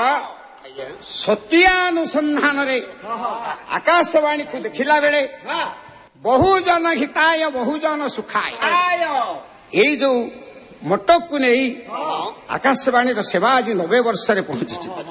ସତ୍ୟାନୁସନ୍ଧାନ ରେ ଆକାଶବାଣୀକୁ ଦେଖିଲା ବେଳେ ବହୁଜନ ହିତାୟ ବହୁଜନ ସୁଖାୟ ଏଇ ଯୋଉ ମୋଟକୁ ନେଇ ଆକାଶବାଣୀର ସେବା ଆଜି 90 ବର୍ଷରେ ପହଞ୍ଚିଛି।